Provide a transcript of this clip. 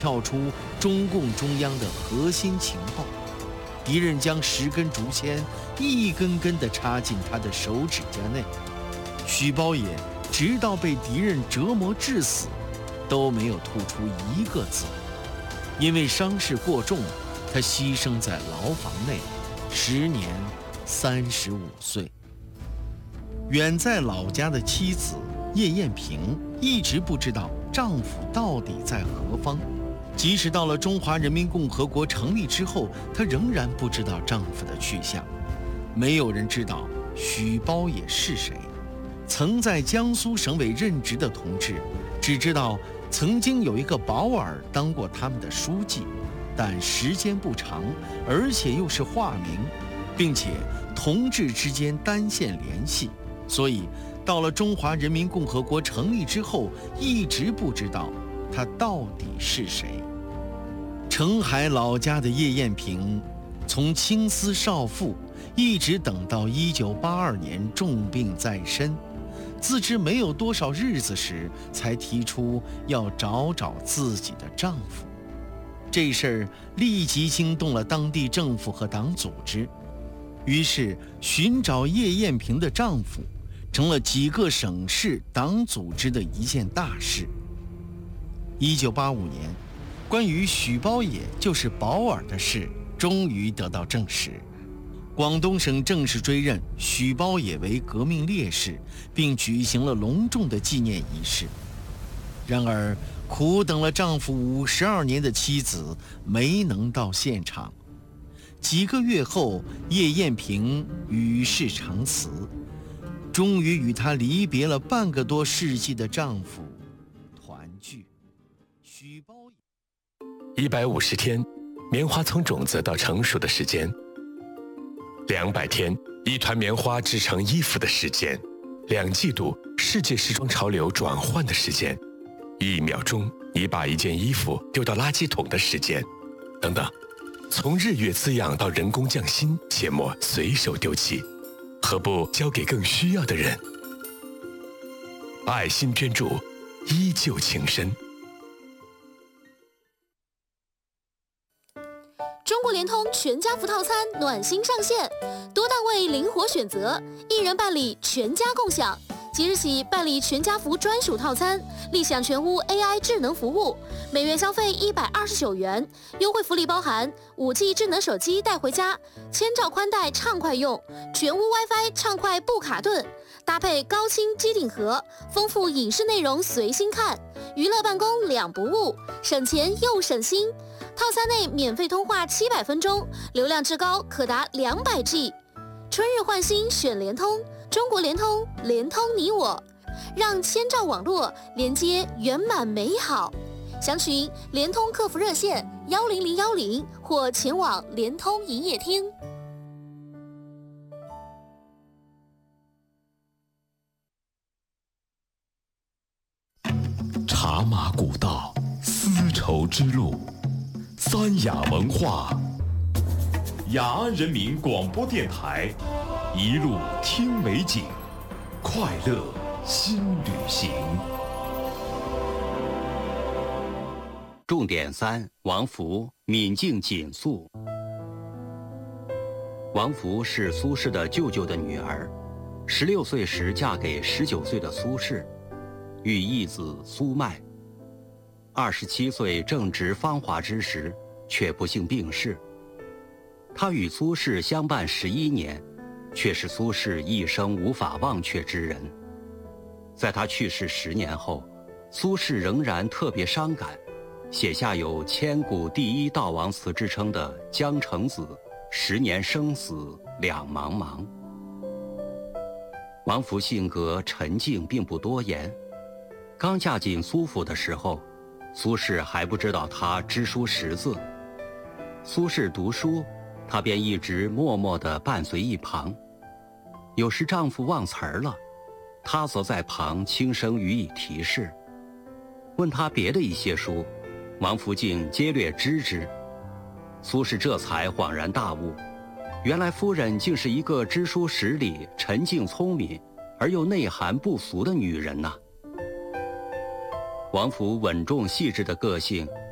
跳出中共中央的核心情报，敌人将10根竹签一根根地插进他的手指甲内。许包野直到被敌人折磨致死，都没有吐出一个字。因为伤势过重，他牺牲在牢房内，时年35岁。远在老家的妻子叶艳萍一直不知道丈夫到底在何方。即使到了中华人民共和国成立之后，她仍然不知道丈夫的去向。没有人知道许包野是谁。曾在江苏省委任职的同志只知道曾经有一个保尔当过他们的书记，但时间不长，而且又是化名，并且同志之间单线联系，所以到了中华人民共和国成立之后，一直不知道他到底是谁。澄海老家的叶艳萍，从青丝少妇一直等到1982年重病在身，自知没有多少日子时，才提出要找自己的丈夫。这事儿立即惊动了当地政府和党组织，于是寻找叶艳萍的丈夫成了几个省市党组织的一件大事。1985年，关于许包野就是保尔的事终于得到证实。广东省正式追认许包野为革命烈士，并举行了隆重的纪念仪式。然而，苦等了丈夫52年的妻子没能到现场。几个月后，叶艳萍与世长辞，终于与她离别了半个多世纪的丈夫团聚。许包野150天，棉花从种子到成熟的时间；200天，一团棉花制成衣服的时间；2季度，世界时装潮流转换的时间；1秒钟，你把一件衣服丢到垃圾桶的时间，等等。从日月滋养到人工匠心，切莫随手丢弃，何不交给更需要的人？爱心捐助，依旧情深。 中国联通全家福套餐暖心上线，多档位灵活选择，1人办理全家共享。即日起办理全家福专属套餐，立享全屋 AI 智能服务，每月消费129元，优惠福利包含5G 智能手机带回家，1000兆宽带畅快用，全屋 WiFi 畅快不卡顿，搭配高清机顶盒，丰富影视内容随心看，娱乐办公2不误，省钱又省心。套餐内免费通话700分钟，流量至高可达200G。春日换新选联通，中国联通，联通你我，让1000兆网络连接圆满美好。详询联通客服热线10010或前往联通营业厅。 茶马古道，丝绸之路，三雅文化，雅安人民广播电台，一路听美景，快乐新旅行。 重点3：王弗敏静谨肃。王弗是苏轼的舅舅的女儿，16岁时嫁给19岁的苏轼，育一子苏迈。27岁正值芳华之时，却不幸病逝。她与苏轼相伴11年，却是苏轼一生无法忘却之人。在他去世10年后，苏轼仍然特别伤感，写下有千古第一悼亡词之称的《江城子》，10年生死两茫茫。王弗性格沉静，并不多言。刚嫁进苏府的时候，苏轼还不知道她知书识字。苏轼读书，她便一直默默地伴随一旁。有时丈夫忘词儿了，她则在旁轻声予以提示。问她别的一些书，王弗竟皆略知之。苏轼这才恍然大悟，原来夫人竟是一个知书识礼、沉静聪明而又内涵不俗的女人呐。王弗稳重细致的个性